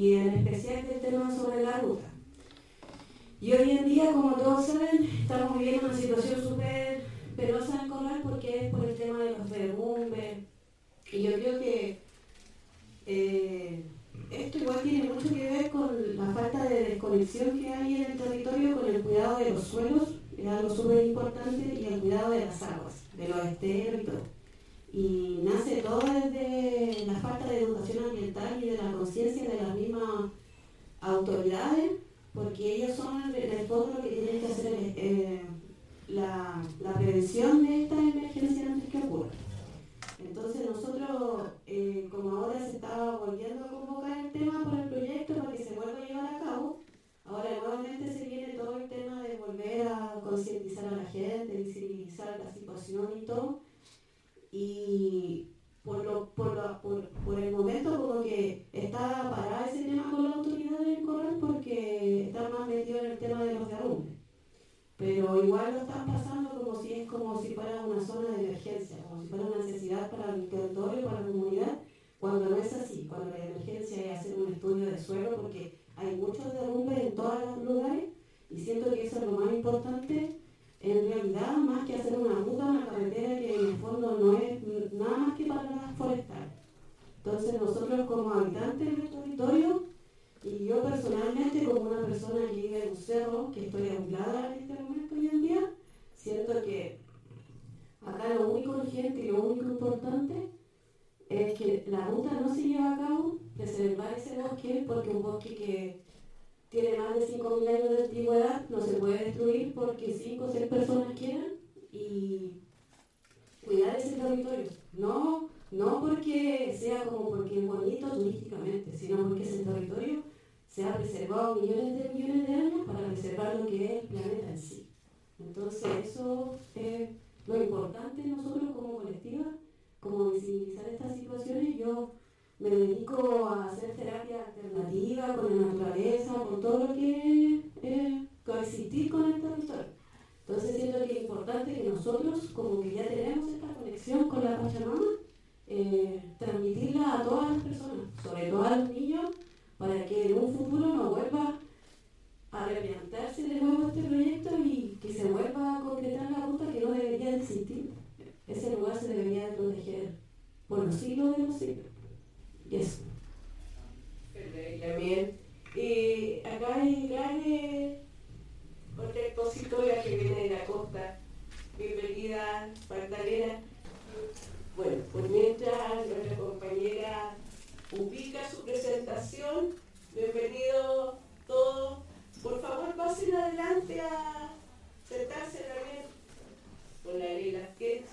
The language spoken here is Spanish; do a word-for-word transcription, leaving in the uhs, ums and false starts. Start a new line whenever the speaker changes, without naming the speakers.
y en especial del tema sobre la ruta. Y hoy en día, como todos saben, estamos viviendo una situación súper penosa en Corral porque es por el tema de los derrumbes. Y yo creo que eh, esto igual tiene mucho que ver con la falta de desconexión que hay en el territorio con el cuidado de los suelos, es algo súper importante, y el cuidado de las aguas, de los esteros y todo. Y nace todo desde la falta de educación ambiental y de la conciencia de las mismas autoridades, porque ellos son en el fondo lo que tienen que hacer eh, la, la prevención de esta emergencia antes que ocurra. Entonces nosotros, eh, como ahora se estaba volviendo a convocar el tema por el proyecto para que se vuelva a llevar a cabo, ahora nuevamente se viene todo el tema de volver a concientizar a la gente, visibilizar la situación y todo, y por, lo, por, lo, por, por el momento como que está parada ese tema con la autoridad del Corral porque está más metido en el tema de los derrumbes. Pero igual lo están pasando como si es como si fuera una zona de emergencia, como si fuera una necesidad para el territorio, para la comunidad, cuando no es así, cuando la emergencia es hacer un estudio de suelo, porque hay muchos derrumbes en todos los lugares, y siento que eso es lo más importante, en realidad, más que hacer una ruta, una carretera que en el fondo no es nada más que para las forestales. Entonces nosotros como habitantes del territorio, y yo personalmente como una persona que vive en un cerro, que estoy aislada en este momento hoy en día, siento que acá lo único urgente y lo único importante es que la ruta no se lleve a cabo, preservar ese bosque, porque un bosque que tiene más de cinco mil años de antigüedad no se puede destruir porque cinco o seis personas quieran, y cuidar ese territorio. No, no porque sea como porque es bonito turísticamente, sino porque ese territorio se ha preservado millones de millones de años para preservar lo que es el planeta en sí. Entonces eso es lo importante nosotros como colectiva, como visibilizar estas situaciones. Yo me dedico a hacer terapia alternativa con la naturaleza, con todo lo que es eh, coexistir con el territorio. Entonces siento que es importante que nosotros, como que ya tenemos esta conexión con la Pachamama, eh, transmitirla a todas las personas, sobre todo a los niños, para que en un futuro no vuelva a replantearse de nuevo este proyecto y que se vuelva a concretar la ruta que no debería de existir. Ese lugar se debería de proteger por los siglos de los siglos. Y eso.
También. Y acá hay grandes otra expositora que viene de la costa. Bienvenida, Magdalena. Bueno, pues mientras nuestra compañera ubica su presentación, bienvenidos todos. Por favor, pasen adelante a sentarse también con la Ley Lasquez.